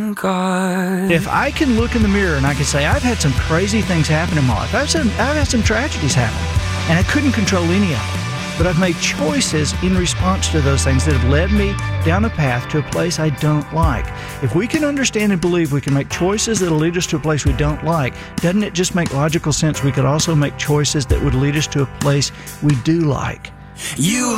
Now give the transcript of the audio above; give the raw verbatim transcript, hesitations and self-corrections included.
thank God. If I can look in the mirror and I can say, I've had some crazy things happen in my life. I've, some, I've had some tragedies happen, and I couldn't control any of them. But I've made choices in response to those things that have led me down a path to a place I don't like. If we can understand and believe we can make choices that will lead us to a place we don't like, doesn't it just make logical sense we could also make choices that would lead us to a place we do like? You